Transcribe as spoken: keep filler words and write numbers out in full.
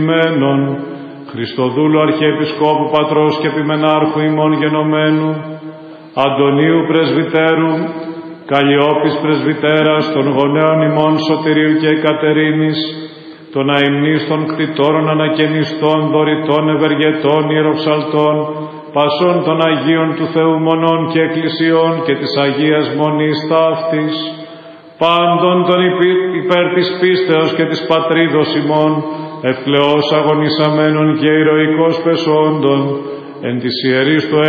Χριστοδούλου Αρχιεπισκόπου Πατρός και Επιμενάρχου ημών γενομένου, Αντωνίου Πρεσβυτέρου, Καλλιόπης Πρεσβυτέρας, των γονέων ημών Σωτηρίου και Εκατερίνης, των αημνίστων κτητόρων ανακαινιστών, δωρητών, ευεργετών, ιεροψαλτών, πασών των Αγίων του Θεού μονών και εκκλησιών και της Αγίας Μονής ταύτης, πάντων των υπέρ της πίστεως και της πατρίδος ημών, ευκλαιώς αγωνισαμένων και ηρωικώς πεσόντων, εν της ιερής του